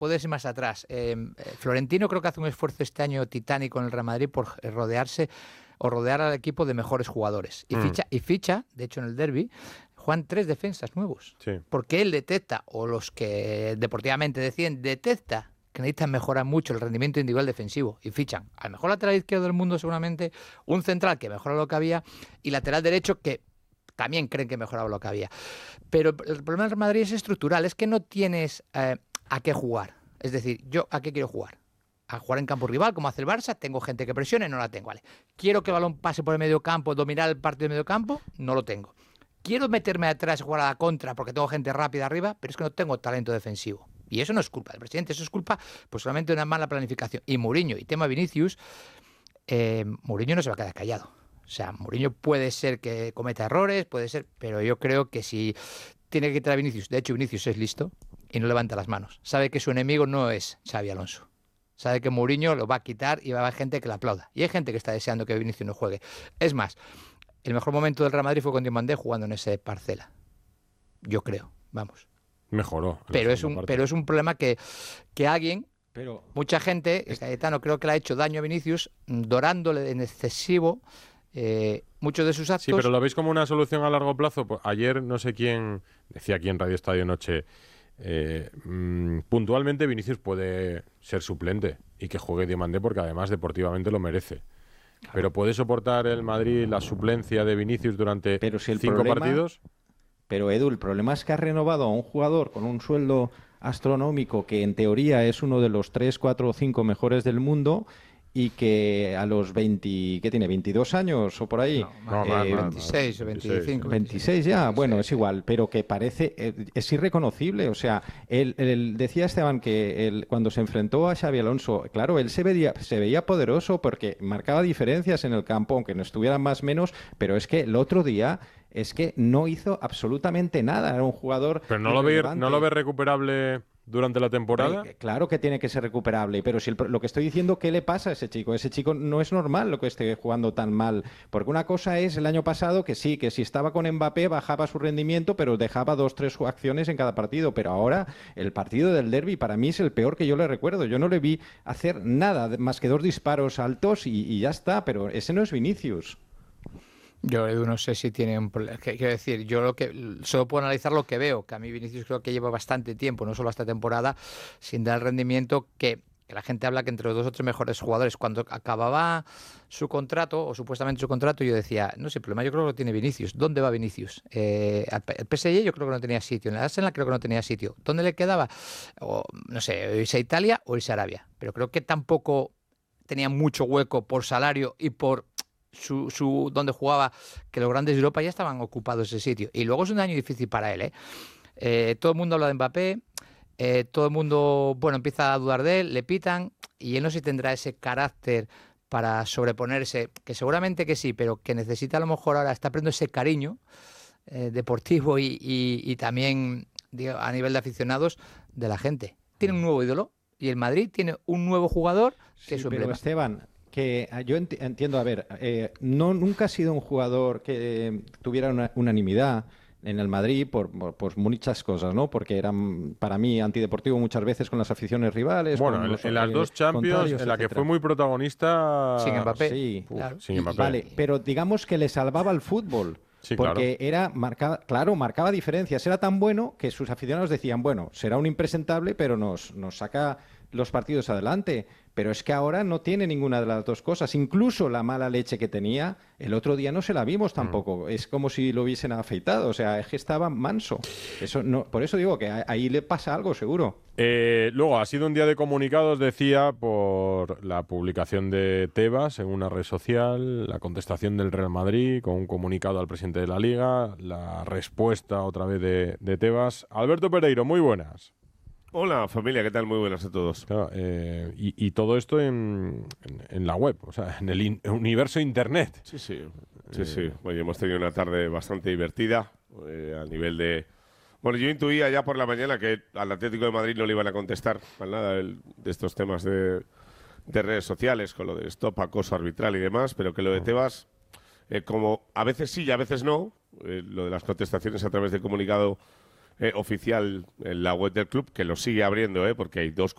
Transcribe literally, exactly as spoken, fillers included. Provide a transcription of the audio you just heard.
puedes ir más atrás. Eh, Florentino creo que hace un esfuerzo este año titánico en el Real Madrid por rodearse o rodear al equipo de mejores jugadores. Y, mm. ficha, y ficha, de hecho en el derbi, juegan tres defensas nuevos. Sí. Porque él detecta, o los que deportivamente deciden, detecta que necesitan mejorar mucho el rendimiento individual defensivo y fichan al mejor lateral izquierdo del mundo seguramente, un central que mejora lo que había y lateral derecho que también creen que mejoraba lo que había. Pero el problema del Real Madrid es estructural, es que no tienes eh, a qué jugar. Es decir, ¿yo a qué quiero jugar? A jugar en campo rival, como hace el Barça, tengo gente que presione, no la tengo. Vale. ¿Quiero que el balón pase por el medio campo, dominar el partido de medio campo? No lo tengo. Quiero meterme atrás y jugar a la contra porque tengo gente rápida arriba, pero es que no tengo talento defensivo. Y eso no es culpa del presidente, eso es culpa pues solamente de una mala planificación. Y Mourinho, y tema Vinicius, eh, Mourinho no se va a quedar callado. O sea, Mourinho puede ser que cometa errores, puede ser, pero yo creo que si tiene que quitar a Vinicius, de hecho Vinicius es listo y no levanta las manos. Sabe que su enemigo no es Xavi Alonso. Sabe que Mourinho lo va a quitar y va a haber gente que le aplauda. Y hay gente que está deseando que Vinicius no juegue. Es más, el mejor momento del Real Madrid fue con Diomandé jugando en ese Parcela. Yo creo, vamos. Mejoró. Pero es, un, pero es un problema que, que alguien, pero mucha gente, es... Cayetano creo que le ha hecho daño a Vinicius, dorándole en excesivo eh, muchos de sus actos. Sí, pero ¿lo veis como una solución a largo plazo? Pues ayer no sé quién decía aquí en Radio Estadio Noche, eh, mmm, puntualmente Vinicius puede ser suplente y que juegue Diomandé porque además deportivamente lo merece. Claro. Pero ¿puede soportar el Madrid la suplencia de Vinicius durante pero si el cinco problema... partidos? Pero Edu, el problema es que ha renovado a un jugador con un sueldo astronómico que en teoría es uno de los tres, cuatro o cinco mejores del mundo y que a los veinte, ¿qué tiene? ¿veintidós años o por ahí? No, no, eh, no, no, veintiséis o veinticinco. veintiséis ya, bueno, es igual, pero que parece, eh, es irreconocible. O sea, él, él decía Esteban que él, cuando se enfrentó a Xavi Alonso, claro, él se veía, se veía poderoso porque marcaba diferencias en el campo, aunque no estuvieran más o menos, pero es que el otro día... es que no hizo absolutamente nada. Era un jugador... ¿Pero no lo ve, no lo ve recuperable durante la temporada? Eh, claro que tiene que ser recuperable, pero si el, lo que estoy diciendo, ¿qué le pasa a ese chico? Ese chico no es normal lo que esté jugando tan mal. Porque una cosa es el año pasado que sí, que si estaba con Mbappé bajaba su rendimiento, pero dejaba dos, tres acciones en cada partido. Pero ahora el partido del derbi para mí es el peor que yo le recuerdo. Yo no le vi hacer nada más que dos disparos altos y, y ya está, pero ese no es Vinicius. Yo, Edu, no sé si tiene un problema. Quiero decir, yo lo que solo puedo analizar lo que veo, que a mí Vinicius creo que lleva bastante tiempo, no solo esta temporada, sin dar el rendimiento que, que la gente habla que entre los dos o tres mejores jugadores. Cuando acababa su contrato, o supuestamente su contrato, yo decía, no sé, el problema yo creo que lo tiene Vinicius. ¿Dónde va Vinicius? Eh, el P S G yo creo que no tenía sitio, en el Arsenal creo que no tenía sitio. ¿Dónde le quedaba? O, no sé, irse a Italia o irse a Arabia. Pero creo que tampoco tenía mucho hueco por salario y por... Su, su donde jugaba, que los grandes de Europa ya estaban ocupados ese sitio. Y luego es un año difícil para él, ¿eh? Eh, todo el mundo habla de Mbappé, eh, todo el mundo, bueno, empieza a dudar de él, le pitan, y él no sé si tendrá ese carácter para sobreponerse, que seguramente que sí, pero que necesita a lo mejor ahora, está aprendiendo ese cariño eh, deportivo y, y, y también digo, a nivel de aficionados de la gente. Tiene un nuevo ídolo, y el Madrid tiene un nuevo jugador que sí, es su pero emblema. Esteban, que yo ent entiendo, a ver, eh, no nunca ha sido un jugador que eh, tuviera una unanimidad en el Madrid por, por, por muchas cosas, ¿no? Porque eran, para mí, antideportivo muchas veces con las aficiones rivales. Bueno, con en, los, en las eh, dos Champions, en la que fue muy protagonista... Sin Mbappé. Sí, Uf, claro. sin y, Mbappé. vale, pero digamos que le salvaba el fútbol. Sí, porque claro. era marcaba, claro, marcaba diferencias. Era tan bueno que sus aficionados decían, bueno, será un impresentable, pero nos, nos saca los partidos adelante. Pero es que ahora no tiene ninguna de las dos cosas. Incluso la mala leche que tenía, el otro día no se la vimos tampoco. Mm. Es como si lo hubiesen afeitado. O sea, es que estaba manso. Eso no, por eso digo que ahí le pasa algo, seguro. Eh, luego, ha sido un día de comunicados, decía, por la publicación de Tebas en una red social, la contestación del Real Madrid con un comunicado al presidente de la Liga, la respuesta otra vez de, de Tebas. Alberto Pereiro, muy buenas. Hola familia, ¿qué tal? Muy buenas a todos. Claro, eh, y, y todo esto en, en, en la web, o sea, en el in, universo internet. Sí, sí, sí, eh. sí. Hoy hemos tenido una tarde bastante divertida eh, a nivel de... Bueno, yo intuía ya por la mañana que al Atlético de Madrid no le iban a contestar para nada el, de estos temas de, de redes sociales, con lo de stop, acoso arbitral y demás, pero que lo de Tebas, eh, como a veces sí y a veces no, eh, lo de las contestaciones a través de comunicado... Eh, oficial en la web del club, que lo sigue abriendo, eh, porque hay dos